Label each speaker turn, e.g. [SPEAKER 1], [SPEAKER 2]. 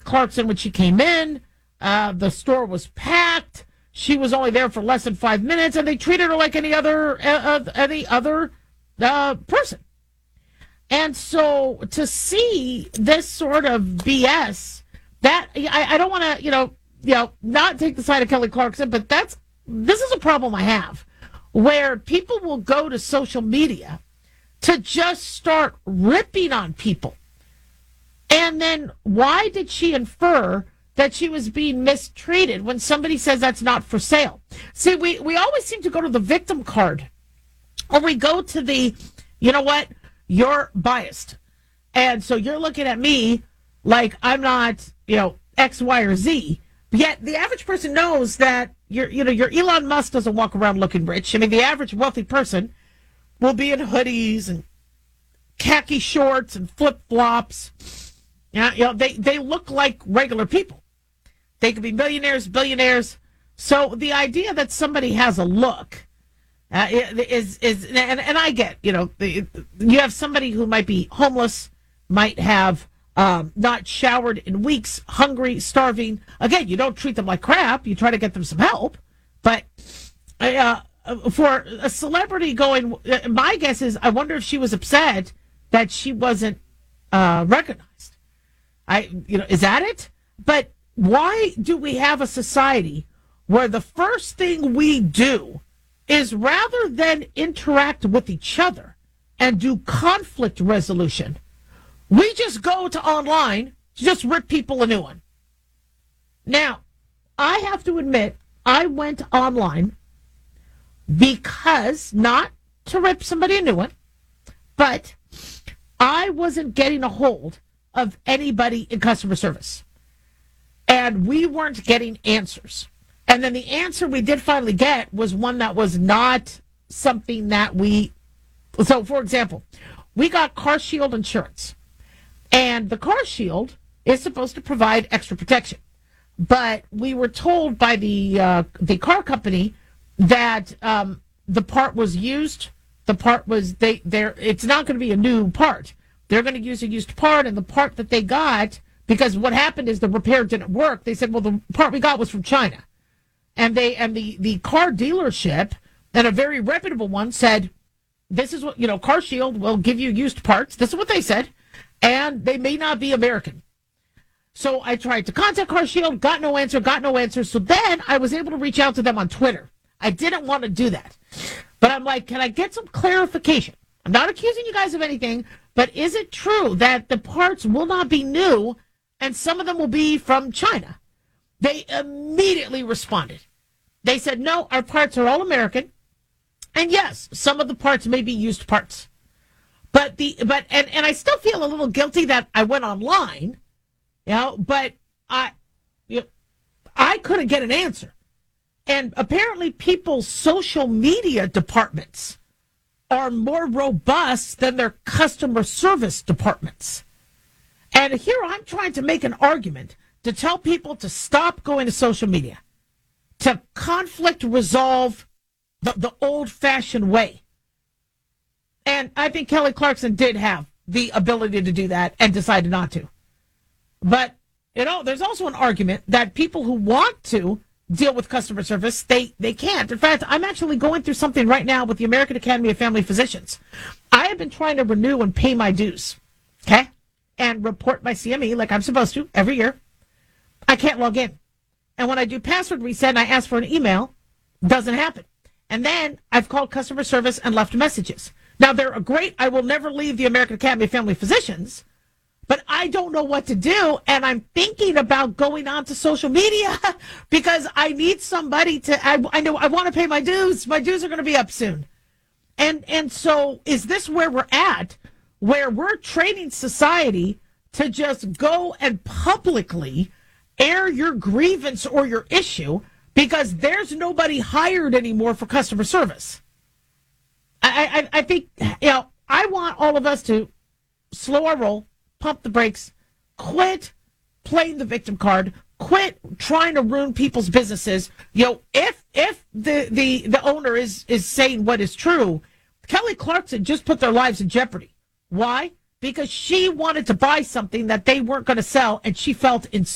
[SPEAKER 1] Clarkson when she came in. The store was packed. She was only there for less than 5 minutes, and they treated her like any other person. And so to see this sort of BS, that I don't want to, not take the side of Kelly Clarkson, but this is a problem I have, where people will go to social media to just start ripping on people. And then why did she infer that she was being mistreated when somebody says that's not for sale? See, we always seem to go to the victim card, or we go to the, you know what, you're biased. And so you're looking at me like I'm not, X, Y, or Z. But yet the average person knows that your Elon Musk doesn't walk around looking rich. I mean, the average wealthy person will be in hoodies and khaki shorts and flip-flops. They look like regular people. They could be millionaires, billionaires. So the idea that somebody has a look is and I get, you have somebody who might be homeless, might have not showered in weeks, hungry, starving. Again, you don't treat them like crap. You try to get them some help. But for a celebrity going, my guess is, I wonder if she was upset that she wasn't recognized. Is that it? But why do we have a society where the first thing we do is, rather than interact with each other and do conflict resolution, we just go to online to just rip people a new one? Now, I have to admit, I went online because, not to rip somebody a new one, but I wasn't getting a hold of anybody in customer service. And we weren't getting answers. And then the answer we did finally get was one that was not something that so for example, we got Car Shield insurance. And the Car Shield is supposed to provide extra protection. But we were told by the car company that the part was used. The part was, it's not going to be a new part. They're going to use a used part, and the part that they got, because what happened is the repair didn't work. They said, well, the part we got was from China. And the car dealership, and a very reputable one, said, this is what, Car Shield will give you used parts. This is what they said. And they may not be American. So I tried to contact Car Shield, got no answer. So then I was able to reach out to them on Twitter. I didn't want to do that. But I'm like, can I get some clarification? I'm not accusing you guys of anything, but is it true that the parts will not be new and some of them will be from China? They immediately responded. They said, no, our parts are all American. And yes, some of the parts may be used parts. But I still feel a little guilty that I went online, but I couldn't get an answer. And apparently people's social media departments are more robust than their customer service departments. And here I'm trying to make an argument to tell people to stop going to social media, to conflict resolve the old-fashioned way. And I think Kelly Clarkson did have the ability to do that and decided not to. But, there's also an argument that people who want to deal with customer service, they can't. In fact, I'm actually going through something right now with the American Academy of Family Physicians. I have been trying to renew and pay my dues, okay, and report my CME like I'm supposed to every year. I can't log in. And when I do password reset and I ask for an email, doesn't happen. And then I've called customer service and left messages. Now, they're great. I will never leave the American Academy of Family Physicians, but I don't know what to do, and I'm thinking about going on to social media because I need somebody to, I know I want to pay my dues. My dues are going to be up soon. And so is this where we're at, where we're training society to just go and publicly air your grievance or your issue because there's nobody hired anymore for customer service? I think, I want all of us to slow our roll, pump the brakes, quit playing the victim card, quit trying to ruin people's businesses. If the owner is saying what is true, Kelly Clarkson just put their lives in jeopardy. Why? Because she wanted to buy something that they weren't going to sell, and she felt